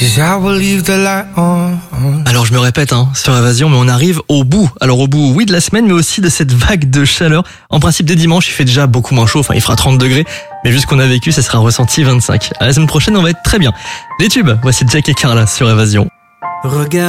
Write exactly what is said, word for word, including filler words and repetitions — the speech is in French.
Alors je me répète hein, sur Évasion, mais on arrive au bout. Alors au bout, oui, de la semaine, mais aussi de cette vague de chaleur. En principe, dès dimanche, il fait déjà beaucoup moins chaud, enfin il fera trente degrés. Mais vu ce qu'on a vécu, ça sera ressenti vingt-cinq. À la semaine prochaine, on va être très bien. Les tubes, voici Jack et Carla sur Évasion. Regarde.